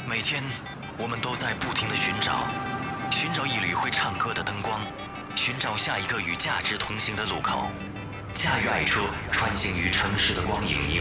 每天，我们都在不停地寻找一缕会唱歌的灯光，寻找下一个与价值同行的路口。驾驭爱车，穿行于城市的光影霓